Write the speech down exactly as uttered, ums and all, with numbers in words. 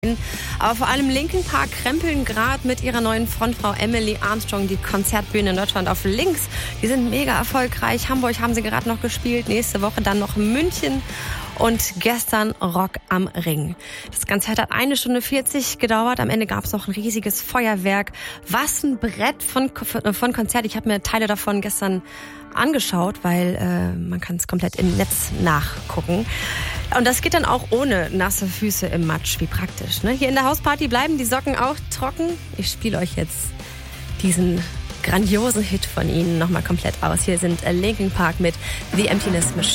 Aber vor allem Linkin Park krempeln gerade mit ihrer neuen Frontfrau Emily Armstrong die Konzertbühne in Deutschland auf links. Die sind mega erfolgreich. Hamburg haben sie gerade noch gespielt, nächste Woche dann noch München und gestern Rock am Ring. Das Konzert hat eine Stunde vierzig gedauert. Am Ende gab es noch ein riesiges Feuerwerk. Was ein Brett von, von Konzert. Ich habe mir Teile davon gestern angeschaut, weil äh, man kann es komplett im Netz nachgucken. Und das geht dann auch ohne nasse Füße im Matsch. Wie praktisch, ne? Hier in der Hausparty bleiben die Socken auch trocken. Ich spiele euch jetzt diesen grandiosen Hit von ihnen nochmal komplett aus. Hier sind Linkin Park mit The Emptiness Machine.